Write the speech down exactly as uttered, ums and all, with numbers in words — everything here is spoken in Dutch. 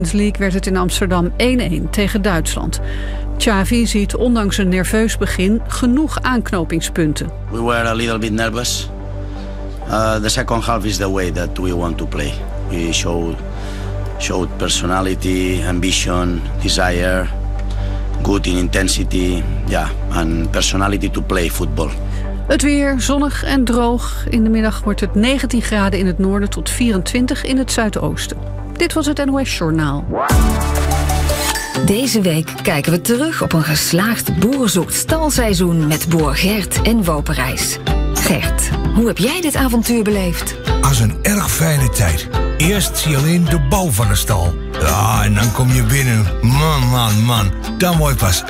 League werd het in Amsterdam één-één tegen Duitsland. Xavi ziet ondanks een nerveus begin genoeg aanknopingspunten. We were a little bit nervous. Uh, the second half is the way that we want to play. We showed, showed personality, ambition, desire, good in intensity, yeah, and personality to play football. Het weer zonnig en droog. In de middag wordt het negentien graden in het noorden tot vierentwintig in het zuidoosten. Dit was het N O S Journaal. Deze week kijken we terug op een geslaagd Boer zoekt stalseizoen met boer Gert en Woperijs. Gert, hoe heb jij dit avontuur beleefd? Als een erg fijne tijd. Eerst zie je alleen de bouw van de stal. Ja, en dan kom je binnen. Man, man, man. Dan word je pas